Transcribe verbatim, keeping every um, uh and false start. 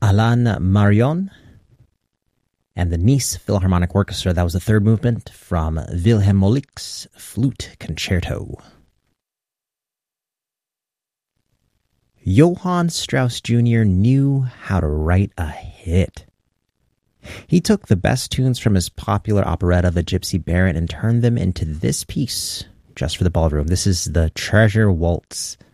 Alain Marion and the Nice Philharmonic Orchestra. That was the third movement from Wilhelm Moelik's Flute Concerto. Johann Strauss Junior knew how to write a hit. He took the best tunes from his popular operetta, The Gypsy Baron, and turned them into this piece just for the ballroom. This is the Treasure Waltz.